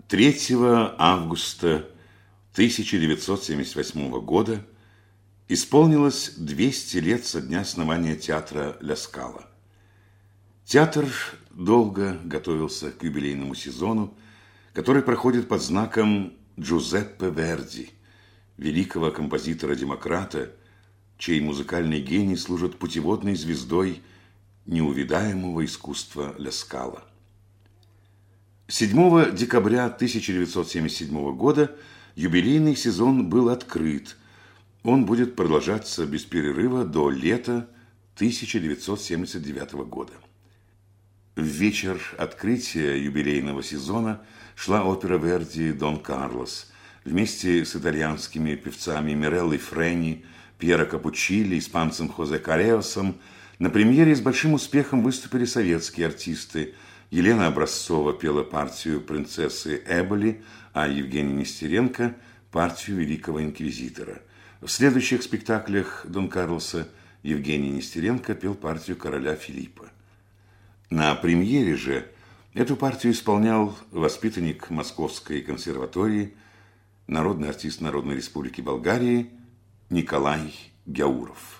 3 августа 1978 года исполнилось 200 лет со дня основания театра Ля Скала. Театр долго готовился к юбилейному сезону, который проходит под знаком Джузеппе Верди, великого композитора-демократа, чей музыкальный гений служит путеводной звездой неувидаемого искусства Ля Скала. 7 декабря 1977 года юбилейный сезон был открыт. Он будет продолжаться без перерыва до лета 1979 года. В вечер открытия юбилейного сезона шла опера Верди «Дон Карлос» вместе с итальянскими певцами Миреллой Френи, Пьеро Капуччилли, испанцем Хозе Карреосом. На премьере с большим успехом выступили советские артисты. Елена Образцова пела партию принцессы Эболи, а Евгений Нестеренко – партию великого инквизитора. В следующих спектаклях Дон Карлоса Евгений Нестеренко пел партию короля Филиппа. На премьере же эту партию исполнял воспитанник Московской консерватории, народный артист Народной Республики Болгарии Николай Гяуров.